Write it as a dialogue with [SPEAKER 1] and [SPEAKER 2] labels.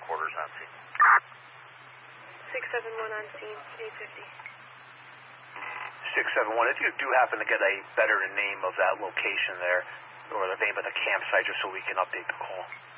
[SPEAKER 1] reporters on scene.
[SPEAKER 2] 671 on scene, 850.
[SPEAKER 3] 671. If you do happen to get a better name of that location there, or the name of the campsite, just so we can update the call.